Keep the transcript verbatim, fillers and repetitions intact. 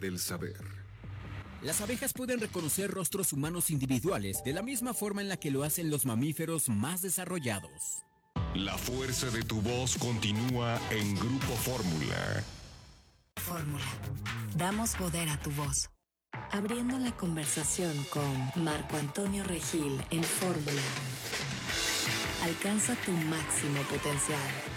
del saber. Las abejas pueden reconocer rostros humanos individuales de la misma forma en la que lo hacen los mamíferos más desarrollados. La fuerza de tu voz continúa en Grupo Fórmula. Fórmula. Damos poder a tu voz. Abriendo la conversación con Marco Antonio Regil en Fórmula. Alcanza tu máximo potencial.